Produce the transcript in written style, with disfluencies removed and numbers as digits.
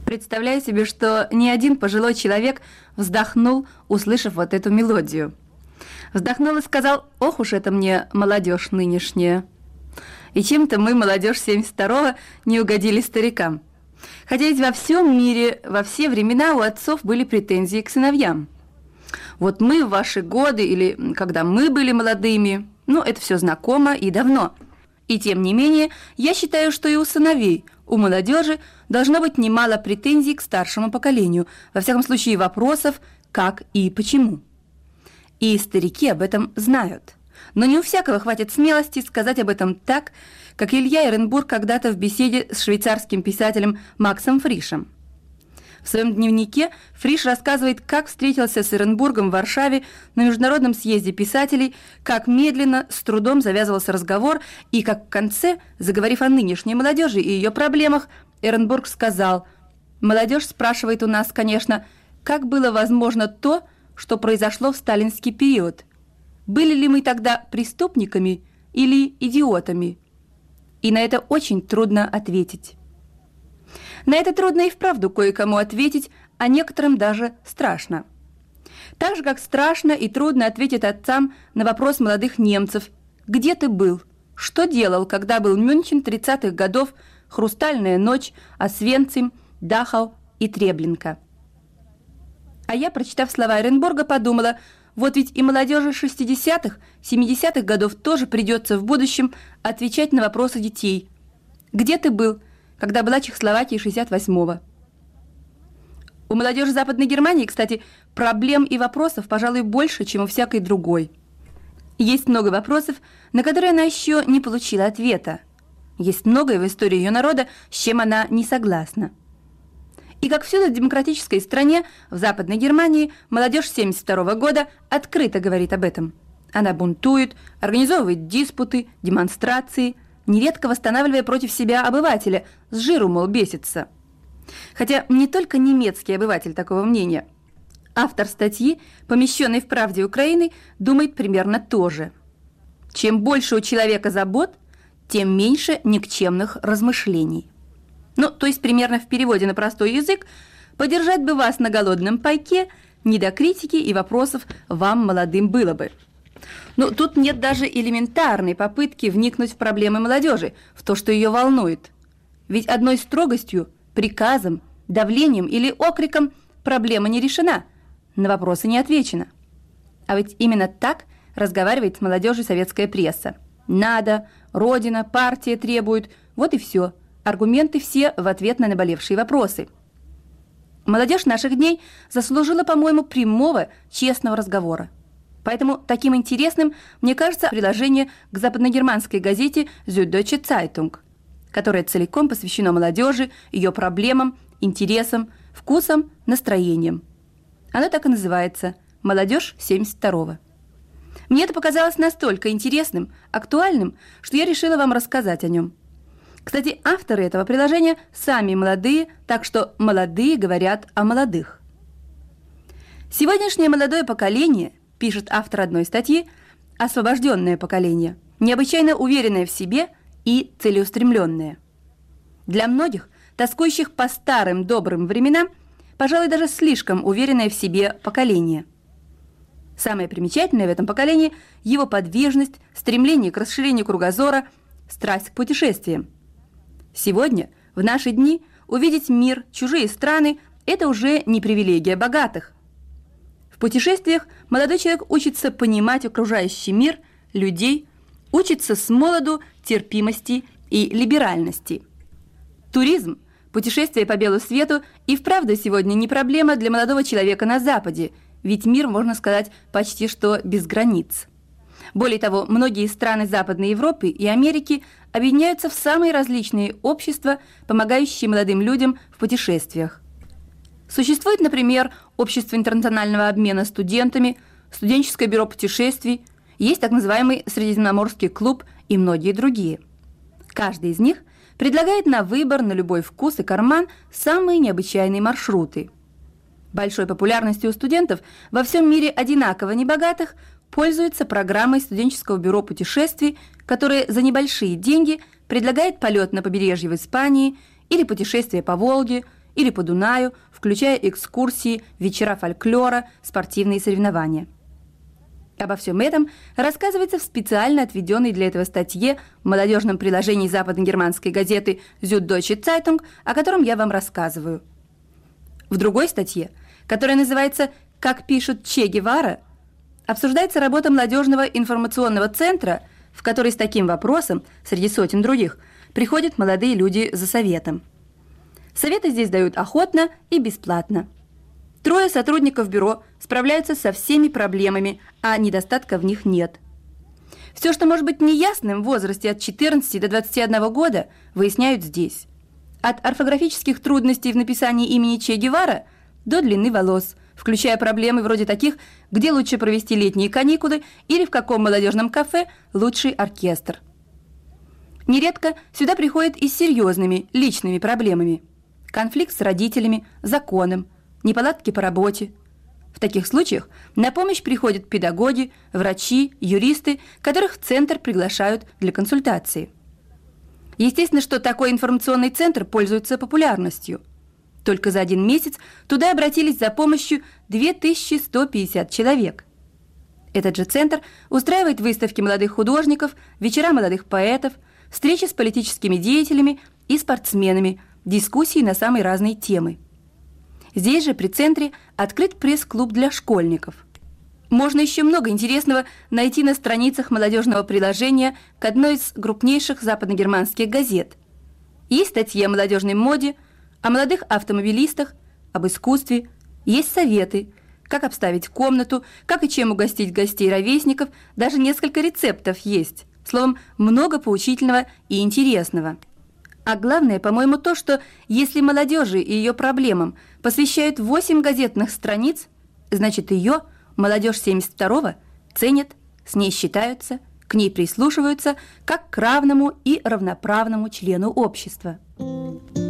Представляю себе, что ни один пожилой человек вздохнул, услышав вот эту мелодию. Вздохнул и сказал: «Ох уж это мне молодежь нынешняя». И чем-то мы, молодежь 72-го, не угодили старикам. Хотя ведь во всем мире, во все времена у отцов были претензии к сыновьям. Вот мы в ваши годы, или когда мы были молодыми, это все знакомо и давно. И тем не менее, я считаю, что и у сыновей, у молодежи должно быть немало претензий к старшему поколению, во всяком случае вопросов, как и почему. И старики об этом знают. Но не у всякого хватит смелости сказать об этом так, как Илья Эренбург когда-то в беседе с швейцарским писателем Максом Фришем. В своем дневнике Фриш рассказывает, как встретился с Эренбургом в Варшаве на международном съезде писателей, как медленно, с трудом завязывался разговор, и как в конце, заговорив о нынешней молодежи и ее проблемах, Эренбург сказал: «Молодежь спрашивает у нас, конечно, как было возможно то, что произошло в сталинский период? Были ли мы тогда преступниками или идиотами? И на это очень трудно ответить». На это трудно и вправду кое-кому ответить, а некоторым даже страшно. Так же, как страшно и трудно ответить отцам на вопрос молодых немцев: «Где ты был? Что делал, когда был Мюнхен 30-х годов, Хрустальная ночь, Освенцим, Дахау и Треблинка?» А я, прочитав слова Эренбурга, подумала: вот ведь и молодежи 60-х, 70-х годов тоже придется в будущем отвечать на вопросы детей. «Где ты был, когда была Чехословакия 68-го?» У молодежи Западной Германии, кстати, проблем и вопросов, пожалуй, больше, чем у всякой другой. Есть много вопросов, на которые она еще не получила ответа. Есть многое в истории ее народа, с чем она не согласна. И как всюду в демократической стране, в Западной Германии, молодежь 72-го года открыто говорит об этом. Она бунтует, организовывает диспуты, демонстрации, нередко восстанавливая против себя обывателя, с жиру, мол, бесится. Хотя не только немецкий обыватель такого мнения. Автор статьи, помещенной в «Правде Украины», думает примерно то же. Чем больше у человека забот, тем меньше никчемных размышлений. То есть примерно в переводе на простой язык: подержать бы вас на голодном пайке, не до критики и вопросов вам, молодым, было бы. Тут нет даже элементарной попытки вникнуть в проблемы молодежи, в то, что ее волнует. Ведь одной строгостью, приказом, давлением или окриком проблема не решена, на вопросы не отвечено. А ведь именно так разговаривает с молодежью советская пресса. Надо, Родина, партия требуют, вот и все. Аргументы все в ответ на наболевшие вопросы. Молодежь наших дней заслужила, по-моему, прямого, честного разговора. Поэтому таким интересным мне кажется приложение к западногерманской газете «Süddeutsche Zeitung», которое целиком посвящено молодежи, ее проблемам, интересам, вкусам, настроениям. Оно так и называется «Молодежь 72-го». Мне это показалось настолько интересным, актуальным, что я решила вам рассказать о нем. Кстати, авторы этого приложения сами молодые, так что молодые говорят о молодых. Сегодняшнее молодое поколение, пишет автор одной статьи, освобожденное поколение, необычайно уверенное в себе и целеустремленное. Для многих, тоскующих по старым добрым временам, пожалуй, даже слишком уверенное в себе поколение. Самое примечательное в этом поколении – его подвижность, стремление к расширению кругозора, страсть к путешествиям. Сегодня, в наши дни, увидеть мир, чужие страны – это уже не привилегия богатых. В путешествиях молодой человек учится понимать окружающий мир, людей, учится с молоду терпимости и либеральности. Туризм, путешествие по белу свету и вправду сегодня не проблема для молодого человека на Западе, ведь мир, можно сказать, почти что без границ. Более того, многие страны Западной Европы и Америки объединяются в самые различные общества, помогающие молодым людям в путешествиях. Существует, например, общество интернационального обмена студентами, студенческое бюро путешествий, есть так называемый Средиземноморский клуб и многие другие. Каждый из них предлагает на выбор, на любой вкус и карман самые необычайные маршруты. Большой популярностью у студентов во всем мире одинаково небогатых пользуется программой студенческого бюро путешествий, которое за небольшие деньги предлагает полет на побережье в Испании или путешествие по Волге, или по Дунаю, включая экскурсии, вечера фольклора, спортивные соревнования. Обо всем этом рассказывается в специально отведенной для этого статье в молодежном приложении западно-германской газеты «Süddeutsche Zeitung», о котором я вам рассказываю. В другой статье, которая называется «Как пишут Че Гевара», обсуждается работа молодежного информационного центра, в который с таким вопросом, среди сотен других, приходят молодые люди за советом. Советы здесь дают охотно и бесплатно. 3 сотрудников бюро справляются со всеми проблемами, а недостатка в них нет. Все, что может быть неясным в возрасте от 14 до 21 года, выясняют здесь. От орфографических трудностей в написании имени Че Гевара до длины волос, включая проблемы вроде таких, где лучше провести летние каникулы или в каком молодежном кафе лучший оркестр. Нередко сюда приходят и с серьезными личными проблемами. Конфликт с родителями, законом, неполадки по работе. В таких случаях на помощь приходят педагоги, врачи, юристы, которых в центр приглашают для консультации. Естественно, что такой информационный центр пользуется популярностью. Только за 1 месяц туда обратились за помощью 2150 человек. Этот же центр устраивает выставки молодых художников, вечера молодых поэтов, встречи с политическими деятелями и спортсменами, дискуссии на самые разные темы. Здесь же при центре открыт пресс-клуб для школьников. Можно еще много интересного найти на страницах молодежного приложения к одной из крупнейших западногерманских газет. Есть статьи о молодежной моде, о молодых автомобилистах, об искусстве, есть советы, как обставить комнату, как и чем угостить гостей-ровесников, даже несколько рецептов есть. Словом, много поучительного и интересного. А главное, по-моему, то, что если молодежи и ее проблемам посвящают 8 газетных страниц, значит ее, молодежь 72-го, ценят, с ней считаются, к ней прислушиваются, как к равному и равноправному члену общества.